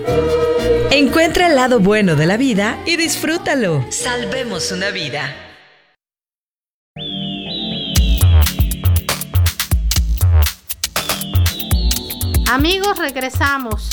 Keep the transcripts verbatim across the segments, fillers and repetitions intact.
Encuentra el lado bueno de la vida y disfrútalo. Salvemos una vida. Amigos, regresamos.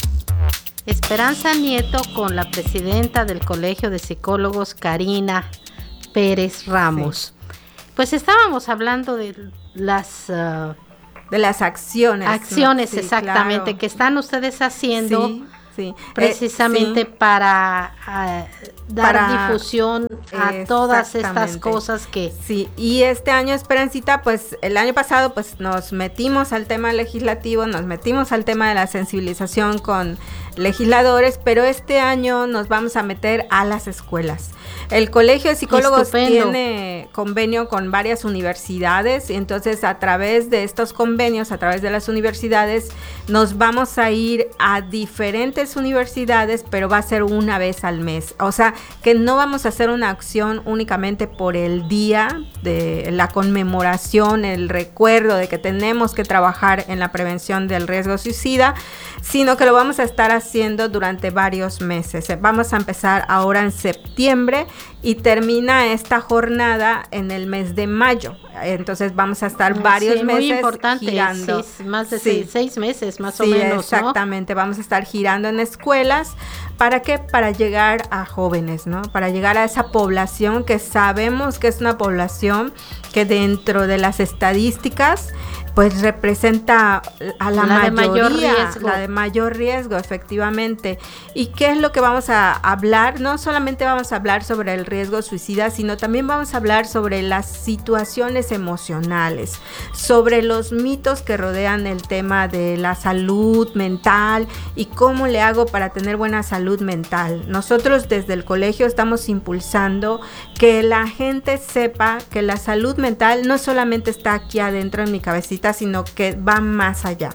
Esperanza Nieto con la presidenta del Colegio de Psicólogos, Karina Pérez Ramos. Sí. Pues estábamos hablando de las... Uh, de las acciones. Acciones, ¿no? Sí, exactamente, claro. que están ustedes haciendo sí, sí. precisamente eh, sí. para uh, dar para, difusión a todas estas cosas que... Sí, y este año, Esperancita, pues el año pasado pues nos metimos al tema legislativo, nos metimos al tema de la sensibilización con legisladores, pero este año nos vamos a meter a las escuelas. El Colegio de Psicólogos Estupendo. Tiene convenio con varias universidades y entonces a través de estos convenios, a través de las universidades, nos vamos a ir a diferentes universidades, pero va a ser una vez al mes. O sea, que no vamos a hacer una acción únicamente por el día de la conmemoración, el recuerdo de que tenemos que trabajar en la prevención del riesgo suicida, sino que lo vamos a estar haciendo durante varios meses. Vamos a empezar ahora en septiembre y termina esta jornada en el mes de mayo. Entonces vamos a estar varios sí, meses muy importante, girando. Sí, más de sí. seis, seis meses más sí, o menos, exactamente. ¿No? Vamos a estar girando en escuelas. ¿Para qué? Para llegar a jóvenes, ¿no? Para llegar a esa población que sabemos que es una población que dentro de las estadísticas pues representa a la, la mayoría, de mayor la de mayor riesgo, efectivamente. ¿Y qué es lo que vamos a hablar? No solamente vamos a hablar sobre el riesgo suicida, sino también vamos a hablar sobre las situaciones emocionales, sobre los mitos que rodean el tema de la salud mental y cómo le hago para tener buena salud mental. Nosotros desde el colegio estamos impulsando que la gente sepa que la salud mental no solamente está aquí adentro en mi cabecita, sino que va más allá.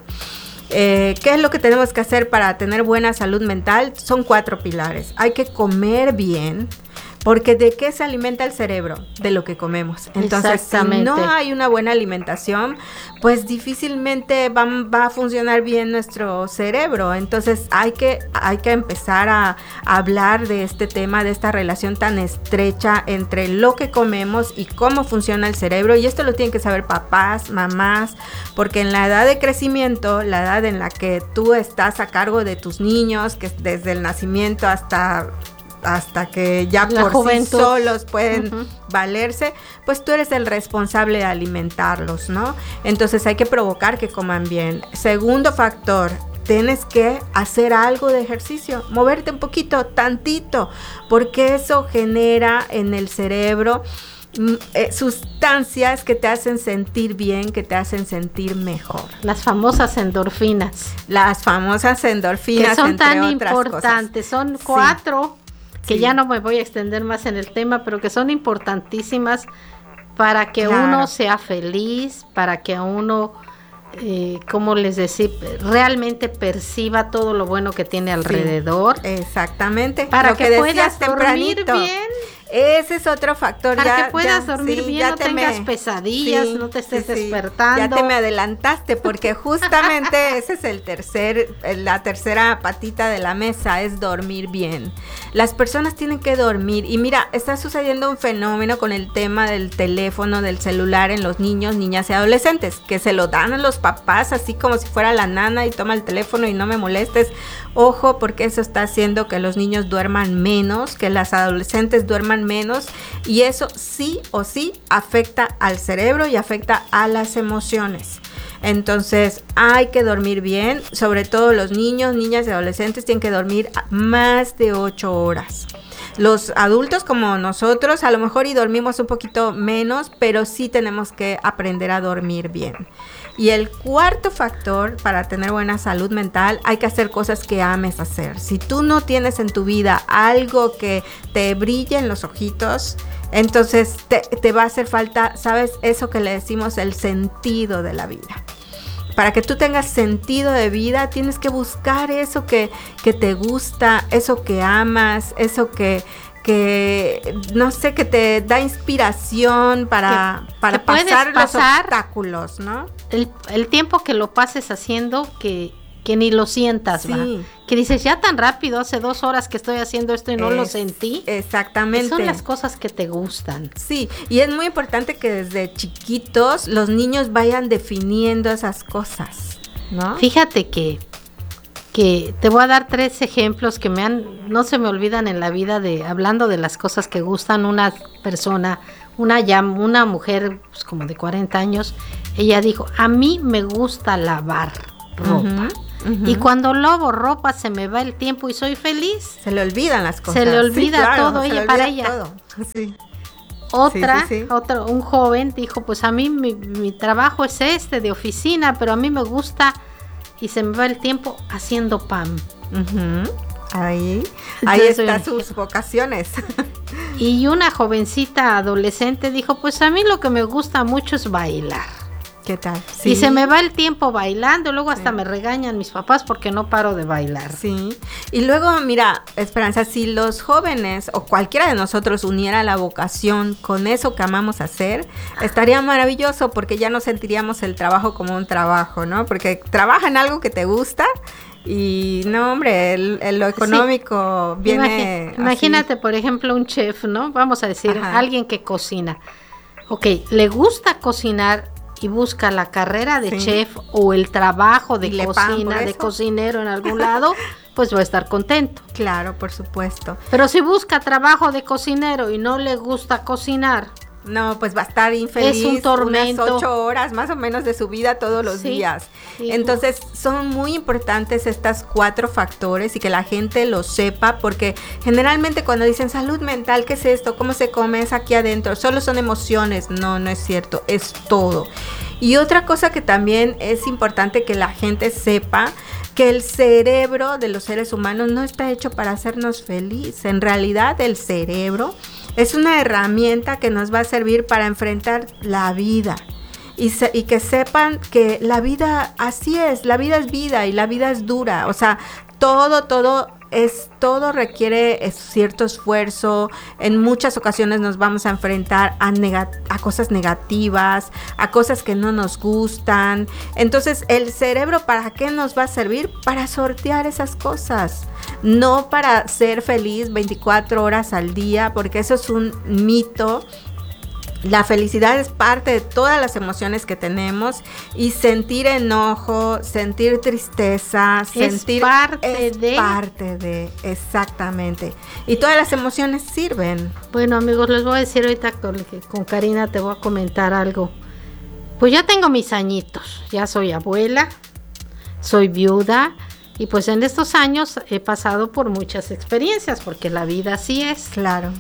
Eh, ¿Qué es lo que tenemos que hacer para tener buena salud mental? Son cuatro pilares. Hay que comer bien, porque ¿de qué se alimenta el cerebro? De lo que comemos. Entonces, si no hay una buena alimentación, pues difícilmente va, va a funcionar bien nuestro cerebro. Entonces, hay que, hay que empezar a, a hablar de este tema, de esta relación tan estrecha entre lo que comemos y cómo funciona el cerebro. Y esto lo tienen que saber papás, mamás, porque en la edad de crecimiento, la edad en la que tú estás a cargo de tus niños, que desde el nacimiento hasta... hasta que ya la por juventud. Sí solos pueden uh-huh. valerse, pues tú eres el responsable de alimentarlos, ¿no? Entonces hay que provocar que coman bien. Segundo factor, tienes que hacer algo de ejercicio, moverte un poquito, tantito, porque eso genera en el cerebro Eh, sustancias que te hacen sentir bien, que te hacen sentir mejor. Las famosas endorfinas. Las famosas endorfinas, que son entre tan otras importantes, cosas. son cuatro, sí. que sí. ya no me voy a extender más en el tema, pero que son importantísimas para que claro. uno sea feliz, para que uno, eh, ¿cómo les decía? Realmente perciba todo lo bueno que tiene alrededor. Sí. Exactamente. Para lo que, que puedas dormir bien. Ese es otro factor. Para ya, que puedas ya, dormir sí, bien, ya no te tengas me, pesadillas, sí, no te estés sí, sí. despertando. Ya te me adelantaste, porque justamente ese es el tercer, la tercera patita de la mesa, es dormir bien. Las personas tienen que dormir, y mira, está sucediendo un fenómeno con el tema del teléfono, del celular en los niños, niñas y adolescentes, que se lo dan a los papás así como si fuera la nana y toma el teléfono y no me molestes. Ojo, porque eso está haciendo que los niños duerman menos, que las adolescentes duerman menos, y eso sí o sí afecta al cerebro y afecta a las emociones. Entonces hay que dormir bien, sobre todo los niños, niñas y adolescentes tienen que dormir más de ocho horas. Los adultos como nosotros a lo mejor y dormimos un poquito menos, pero sí tenemos que aprender a dormir bien. Y el cuarto factor para tener buena salud mental, hay que hacer cosas que ames hacer. Si tú no tienes en tu vida algo que te brille en los ojitos, entonces te, te va a hacer falta, ¿sabes? Eso que le decimos el sentido de la vida. Para que tú tengas sentido de vida, tienes que buscar eso que, que te gusta, eso que amas, eso que, que no sé, que te da inspiración para, para pasar, pasar los obstáculos, ¿no? El, el tiempo que lo pases haciendo, que que ni lo sientas, sí. ¿va? Que dices, ya tan rápido, hace dos horas que estoy haciendo esto y no es, lo sentí. Exactamente. Son las cosas que te gustan. Sí, y es muy importante que desde chiquitos los niños vayan definiendo esas cosas, ¿no? Fíjate que, que te voy a dar tres ejemplos que me han, no se me olvidan en la vida, de hablando de las cosas que gustan. Una persona, una, una mujer pues, como de cuarenta años, ella dijo, a mí me gusta lavar ropa. Uh-huh. Uh-huh. Y cuando lavo ropa se me va el tiempo y soy feliz. Se le olvidan las cosas. Se le olvida sí, claro, todo, ella olvida para ella. Todo. Sí. Otra, sí, sí, sí. otro, un joven dijo, pues a mí mi, mi trabajo es este de oficina, pero a mí me gusta y se me va el tiempo haciendo pan. Uh-huh. Ahí, ahí están sus vocaciones. Y una jovencita adolescente dijo, pues a mí lo que me gusta mucho es bailar. ¿Qué tal? Sí. Y se me va el tiempo bailando, luego hasta sí. me regañan mis papás porque no paro de bailar. Sí, y luego mira, Esperanza, si los jóvenes o cualquiera de nosotros uniera la vocación con eso que amamos hacer, estaría maravilloso porque ya no sentiríamos el trabajo como un trabajo, ¿no? Porque trabaja en algo que te gusta y no, hombre, el, el, lo económico sí. viene Imagin- Imagínate, por ejemplo, un chef, ¿no? Vamos a decir, Ajá. alguien que cocina. Ok, le gusta cocinar y busca la carrera de sí. chef o el trabajo de cocina, de cocinero en algún lado, pues va a estar contento. Claro, por supuesto. Pero si busca trabajo de cocinero y no le gusta cocinar, no, pues va a estar infeliz. Es un tormento. Unas ocho horas más o menos de su vida todos los sí, días. Sí. Entonces son muy importantes estas cuatro factores y que la gente lo sepa, porque generalmente cuando dicen salud mental, ¿qué es esto? ¿Cómo se come? Es aquí adentro. Solo son emociones. No, no es cierto. Es todo. Y otra cosa que también es importante que la gente sepa, que el cerebro de los seres humanos no está hecho para hacernos feliz. En realidad el cerebro es una herramienta que nos va a servir para enfrentar la vida y, se, y que sepan que la vida así es, la vida es vida y la vida es dura, o sea, todo, todo es, todo requiere cierto esfuerzo. En muchas ocasiones nos vamos a enfrentar a, nega- a cosas negativas, a cosas que no nos gustan. Entonces, ¿el cerebro para qué nos va a servir? Para sortear esas cosas, no para ser feliz veinticuatro horas al día, porque eso es un mito. La felicidad es parte de todas las emociones que tenemos, y sentir enojo, sentir tristeza, es sentir parte es de parte de, exactamente. Y todas las emociones sirven. Bueno, amigos, les voy a decir ahorita con, con Karina te voy a comentar algo. Pues ya tengo mis añitos, ya soy abuela, soy viuda, y pues en estos años he pasado por muchas experiencias, porque la vida así es. Claro.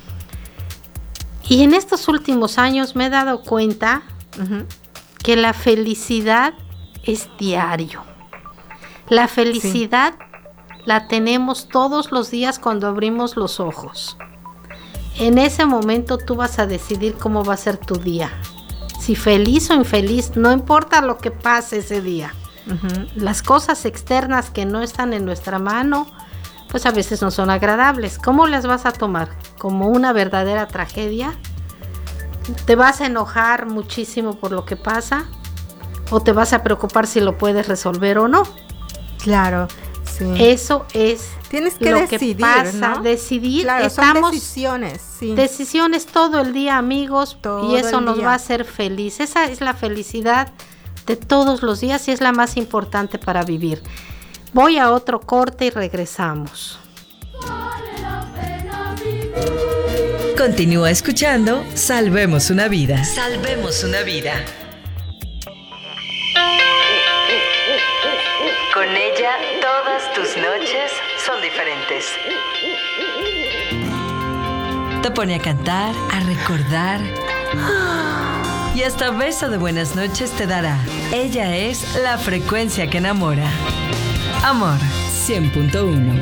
Y en estos últimos años me he dado cuenta uh-huh. que la felicidad es diario. La felicidad sí. la tenemos todos los días cuando abrimos los ojos. En ese momento tú vas a decidir cómo va a ser tu día. Si feliz o infeliz, no importa lo que pase ese día. Uh-huh. Las cosas externas que no están en nuestra mano, pues a veces no son agradables. ¿Cómo las vas a tomar? ¿Como una verdadera tragedia? ¿Te vas a enojar muchísimo por lo que pasa? ¿O te vas a preocupar si lo puedes resolver o no? Claro, sí. Eso es Tienes que lo decidir, que pasa. ¿no? Decidir. Claro, Estamos son decisiones, sí. Decisiones todo el día, amigos, todo y eso nos día. va a hacer feliz. Esa es la felicidad de todos los días y es la más importante para vivir. Voy a otro corte y regresamos. Continúa escuchando Salvemos una Vida. Salvemos una vida. Con ella todas tus noches son diferentes. Te pone a cantar, a recordar y hasta beso de buenas noches te dará. Ella es la frecuencia que enamora. Amor cien punto uno.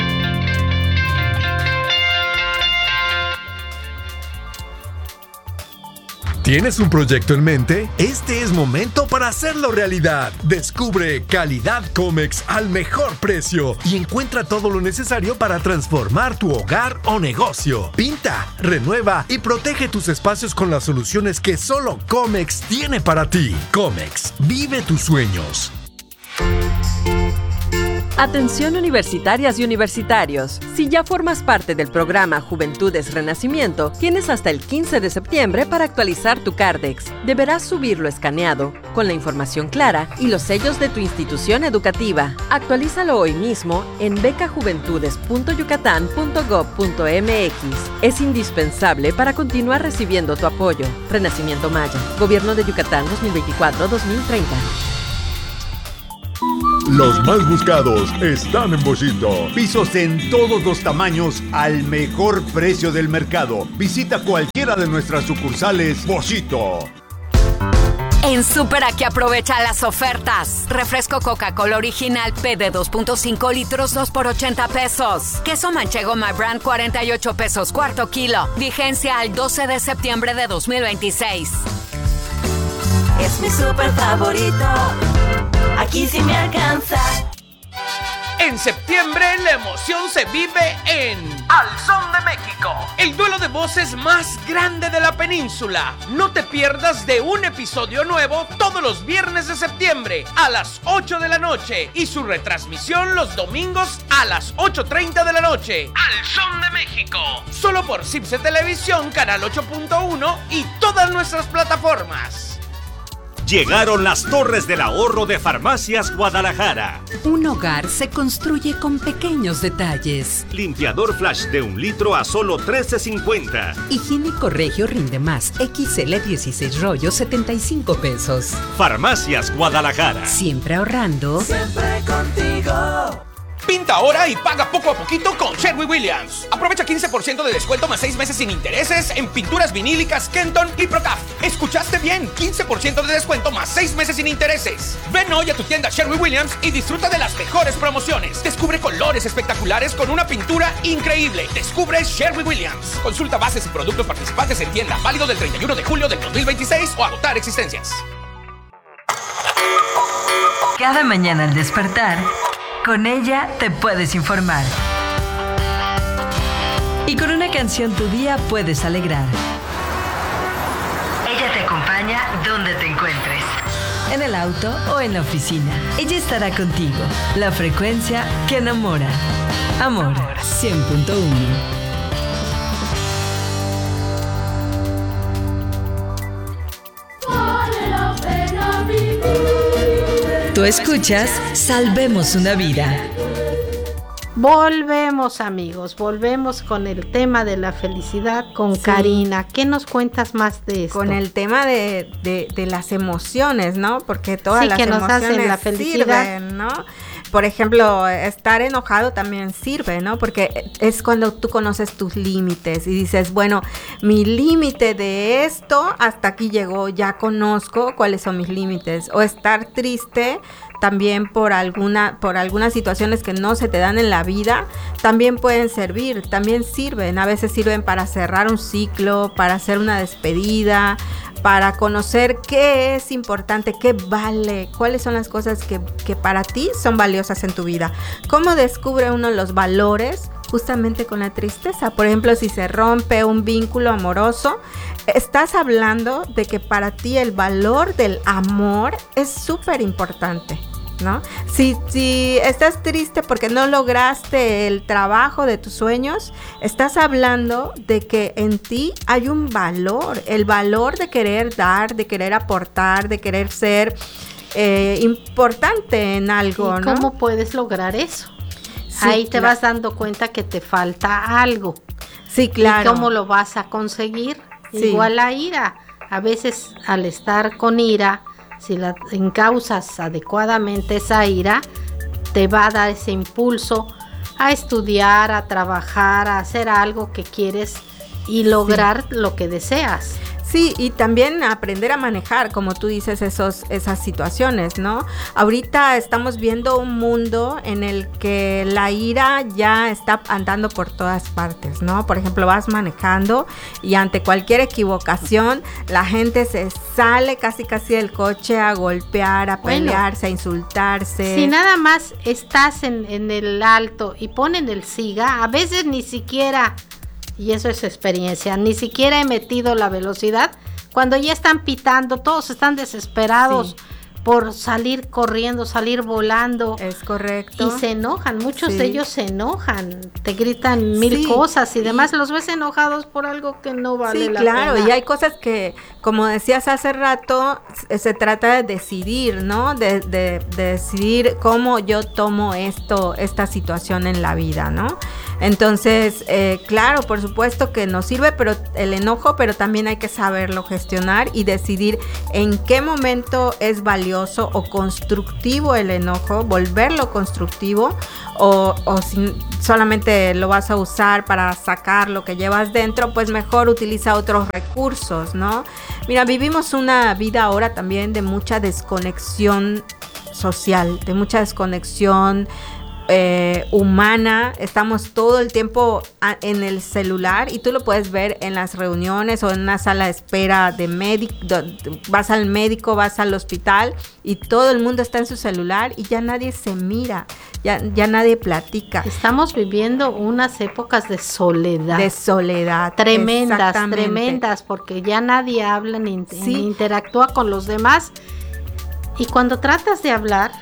¿Tienes un proyecto en mente? Este es momento para hacerlo realidad. Descubre Calidad Comex al mejor precio y encuentra todo lo necesario para transformar tu hogar o negocio. Pinta, renueva y protege tus espacios con las soluciones que solo Comex tiene para ti. Comex, vive tus sueños. Atención universitarias y universitarios. Si ya formas parte del programa Juventudes Renacimiento, tienes hasta el quince de septiembre para actualizar tu Cardex. Deberás subirlo escaneado, con la información clara y los sellos de tu institución educativa. Actualízalo hoy mismo en beca juventudes punto yucatán punto gob punto m x. Es indispensable para continuar recibiendo tu apoyo. Renacimiento Maya. Gobierno de Yucatán dos mil veinticuatro a dos mil treinta. Los más buscados están en Boschito. Pisos en todos los tamaños al mejor precio del mercado. Visita cualquiera de nuestras sucursales Boschito. En Super Aquí aprovecha las ofertas. Refresco Coca-Cola original P de dos punto cinco litros, dos por ochenta pesos. Queso manchego My Brand, cuarenta y ocho pesos cuarto kilo. Vigencia al doce de septiembre de dos mil veintiséis. Es mi super favorito. Aquí sí me alcanza. En septiembre la emoción se vive en Al Son de México, el duelo de voces más grande de la península. No te pierdas de un episodio nuevo todos los viernes de septiembre a las ocho de la noche y su retransmisión los domingos a las ocho treinta de la noche. Al Son de México, solo por Cipse Televisión, Canal ocho punto uno y todas nuestras plataformas. Llegaron las Torres del Ahorro de Farmacias Guadalajara. Un hogar se construye con pequeños detalles. Limpiador Flash de un litro a solo trece cincuenta. Higiénico Regio rinde más. X L dieciséis rollos, setenta y cinco pesos. Farmacias Guadalajara. Siempre ahorrando. Siempre contigo. Pinta ahora y paga poco a poquito con Sherwin Williams. Aprovecha quince por ciento de descuento más seis meses sin intereses en pinturas vinílicas Kenton y Procaf. ¿Escuchaste bien? quince por ciento de descuento más seis meses sin intereses. Ven hoy a tu tienda Sherwin Williams y disfruta de las mejores promociones. Descubre colores espectaculares con una pintura increíble. Descubre Sherwin Williams. Consulta bases y productos participantes en tienda. Válido del treinta y uno de julio del dos mil veintiséis o agotar existencias. Cada mañana al despertar, con ella te puedes informar. Y con una canción tu día puedes alegrar. Ella te acompaña donde te encuentres. En el auto o en la oficina. Ella estará contigo. La frecuencia que enamora. Amor cien punto uno. Tú escuchas Salvemos una Vida. Volvemos, amigos, volvemos con el tema de la felicidad con sí. Karina. ¿Qué nos cuentas más de esto? Con el tema de, de, de las emociones, ¿no? Porque todas sí, las que nos emociones hacen la felicidad. Sirven, ¿no? Por ejemplo, estar enojado también sirve, ¿no? Porque es cuando tú conoces tus límites y dices, bueno, mi límite de esto hasta aquí llegó, ya conozco cuáles son mis límites. O estar triste también por alguna, por algunas situaciones que no se te dan en la vida, también pueden servir, también sirven. A veces sirven para cerrar un ciclo, para hacer una despedida, para conocer qué es importante, qué vale, cuáles son las cosas que, que para ti son valiosas en tu vida. ¿Cómo descubre uno los valores? Justamente con la tristeza. Por ejemplo, si se rompe un vínculo amoroso, estás hablando de que para ti el valor del amor es súper importante, ¿no? Si, si estás triste porque no lograste el trabajo de tus sueños, estás hablando de que en ti hay un valor, el valor de querer dar, de querer aportar, de querer ser eh, importante en algo, ¿Y ¿no? cómo puedes lograr eso? Sí, Ahí te claro. vas dando cuenta que te falta algo. Sí, claro. ¿Y cómo lo vas a conseguir? Sí. Igual la ira. A veces al estar con ira, si la encauzas adecuadamente esa ira, te va a dar ese impulso a estudiar, a trabajar, a hacer algo que quieres y lograr sí. lo que deseas. Sí, y también aprender a manejar, como tú dices, esos, esas situaciones, ¿no? Ahorita estamos viendo un mundo en el que la ira ya está andando por todas partes, ¿no? Por ejemplo, vas manejando y ante cualquier equivocación, la gente se sale casi casi del coche a golpear, a bueno, pelearse, a insultarse. Si nada más estás en, en el alto y ponen el siga, a veces ni siquiera... Y eso es experiencia, ni siquiera he metido la velocidad, cuando ya están pitando, todos están desesperados, sí. por salir corriendo, salir volando. Es correcto. Y se enojan, muchos Sí. de ellos se enojan, te gritan mil Sí, cosas y demás, y- los ves enojados por algo que no vale Sí, la claro, pena. y hay cosas que, como decías hace rato, se, se trata de decidir, ¿no? De, de- de decidir cómo yo tomo esto, esta situación en la vida, ¿no? Entonces, eh, claro, por supuesto que nos sirve, pero el enojo, pero también hay que saberlo gestionar y decidir en qué momento es valioso o constructivo el enojo, volverlo constructivo, o, o si solamente lo vas a usar para sacar lo que llevas dentro, pues mejor utiliza otros recursos, ¿no? Mira, vivimos una vida ahora también de mucha desconexión social, de mucha desconexión eh, humana. Estamos todo el tiempo a, en el celular, y tú lo puedes ver en las reuniones o en una sala de espera de médico. Vas al médico, vas al hospital y todo el mundo está en su celular y ya nadie se mira, ya, ya nadie platica. Estamos viviendo unas épocas de soledad. De soledad. Tremendas, exactamente. tremendas, porque ya nadie habla ni, in- Sí. ni interactúa con los demás. Y cuando tratas de hablar,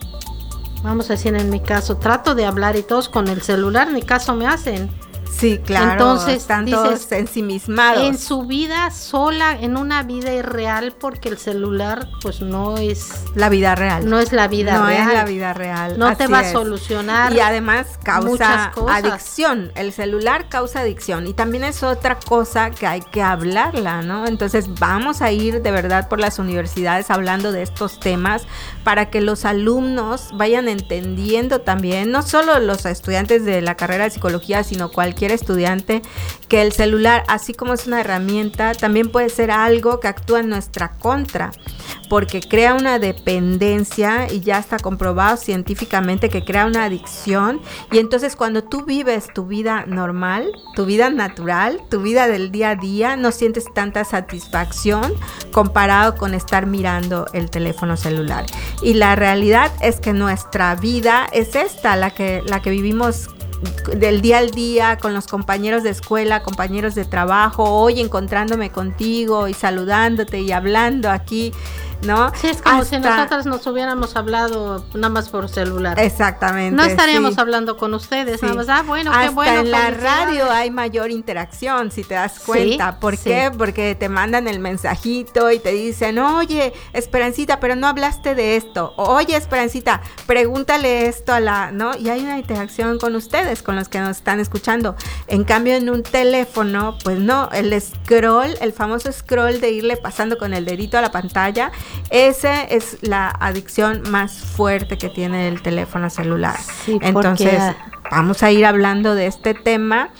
vamos a decir en mi caso, trato de hablar y todos con el celular, ni caso me hacen. Sí, claro. Entonces, están dices, todos ensimismados. En su vida sola, en una vida irreal, porque el celular pues no es la vida real. no es la vida no real. es la vida real. No te así va a es. solucionar. Y además causa muchas cosas. adicción. El celular causa adicción. Y también es otra cosa que hay que hablarla, ¿no? Entonces vamos a ir de verdad por las universidades hablando de estos temas para que los alumnos vayan entendiendo también, no solo los estudiantes de la carrera de psicología, sino cualquier estudiante, que el celular, así como es una herramienta, también puede ser algo que actúa en nuestra contra, porque crea una dependencia, y ya está comprobado científicamente que crea una adicción. Y entonces cuando tú vives tu vida normal, tu vida natural, tu vida del día a día, no sientes tanta satisfacción comparado con estar mirando el teléfono celular. Y la realidad es que nuestra vida es esta, la que, la que vivimos del día al día, con los compañeros de escuela, compañeros de trabajo, hoy encontrándome contigo y saludándote y hablando aquí, ¿no? Sí, es como Hasta- si nosotras nos hubiéramos hablado nada más por celular. Exactamente. No estaríamos sí. hablando con ustedes, Sí. nada más. Ah, bueno, qué Hasta bueno. en la felicidades. radio hay mayor interacción, si te das cuenta. Sí, ¿Por sí. qué? Porque te mandan el mensajito y te dicen, oye, Esperancita, pero no hablaste de esto. Oye, Esperancita, pregúntale esto a la, ¿no? Y hay una interacción con ustedes, con los que nos están escuchando. En cambio, en un teléfono, pues no, el scroll, el famoso scroll de irle pasando con el dedito a la pantalla, esa es la adicción más fuerte que tiene el teléfono celular. Sí, Entonces, porque- vamos a ir hablando de este tema,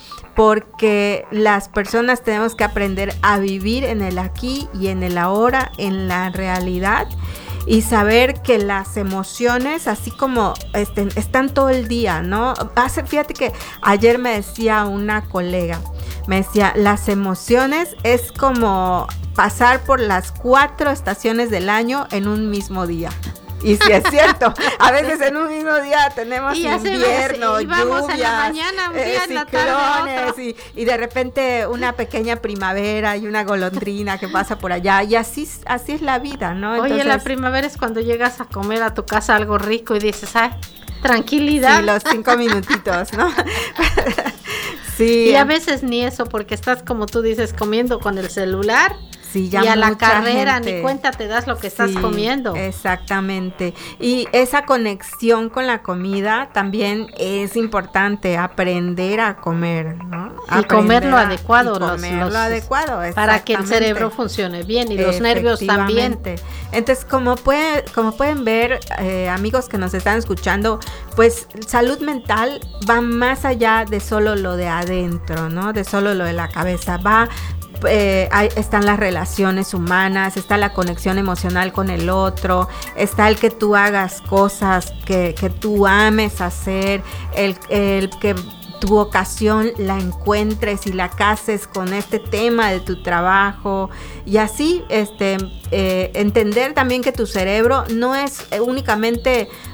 porque las personas tenemos que aprender a vivir en el aquí y en el ahora, en la realidad, y saber que las emociones, así como este, están todo el día, ¿no? Hace, fíjate que ayer me decía una colega, me decía, las emociones es como pasar por las cuatro estaciones del año en un mismo día. Y sí es cierto, a veces en un mismo día tenemos Y así invierno, ves, y vamos lluvias, en la mañana, un día eh, en la tarde ciclones, otro. y, y de repente una pequeña primavera y una golondrina que pasa por allá, y así, así es la vida, ¿no? Oye, la Entonces, primavera es cuando llegas a comer a tu casa algo rico y dices, ay, tranquilidad. sí, los cinco minutitos, ¿no? Sí. Y a veces ni eso, porque estás, como tú dices, comiendo con el celular. Sí, ya y a la mucha carrera gente- ni cuenta te das lo que estás Sí, comiendo. Exactamente. Y esa conexión con la comida también es importante, aprender a comer, ¿no? Y Aprender comer lo a- adecuado, y los- comer los- lo adecuado, para que el exactamente. cerebro funcione bien y los nervios también. Efectivamente. Entonces, como, puede, como pueden ver, eh, amigos que nos están escuchando, pues salud mental va más allá de solo lo de adentro, ¿no? De solo lo de la cabeza, va... Eh, hay, están las relaciones humanas, está la conexión emocional con el otro, está el que tú hagas cosas que, que tú ames hacer, el, el que tu vocación la encuentres y la cases con este tema de tu trabajo, y así este eh, entender también que tu cerebro no es únicamente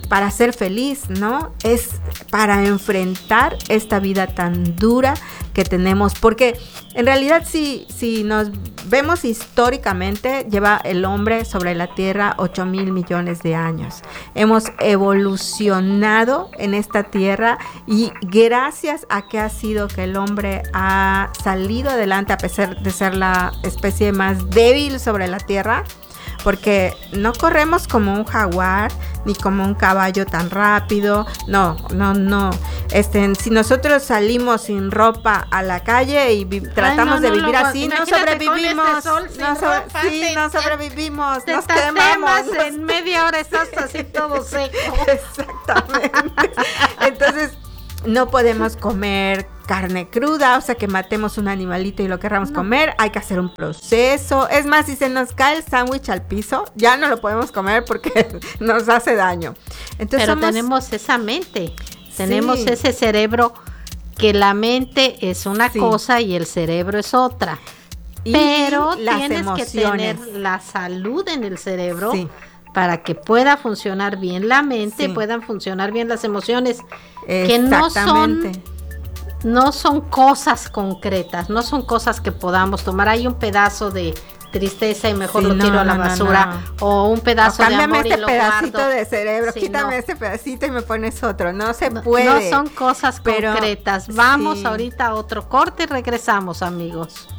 para ser feliz, ¿no? Es para enfrentar esta vida tan dura que tenemos, porque en realidad si, si nos vemos históricamente, lleva el hombre sobre la tierra ocho mil millones de años. Hemos evolucionado en esta tierra y gracias a que ha sido que el hombre ha salido adelante a pesar de ser la especie más débil sobre la tierra, porque no corremos como un jaguar ni como un caballo tan rápido, no, no, no. Este, si nosotros salimos sin ropa a la calle y vi- tratamos Ay, no, de no, vivir no, así, no imagínate sobrevivimos. con este sol sin no sobre- ropa, sí, te- no sobrevivimos, Te nos quemamos. tatemas en media hora, estás así todo seco. Exactamente. Entonces, no podemos comer carne cruda, o sea que matemos un animalito y lo querramos No. comer, hay que hacer un proceso. Es más, si se nos cae el sándwich al piso, ya no lo podemos comer porque nos hace daño. Entonces, Pero somos- tenemos esa mente, tenemos Sí. ese cerebro que la mente es una Sí. cosa y el cerebro es otra. y Pero las tienes emociones. que tener la salud en el cerebro Sí. para que pueda funcionar bien la mente, Sí. puedan funcionar bien las emociones, que no son, Exactamente. no son cosas concretas, no son cosas que podamos tomar. Hay un pedazo de tristeza y mejor Sí, lo no, tiro a la no, no, basura, no. o un pedazo O de cámbiame amor y este lo pedacito guardo. de cerebro, Sí, quítame no. este pedacito y me pones otro. No se No- puede. No son cosas pero- concretas. Vamos sí. ahorita a otro corte y regresamos, amigos.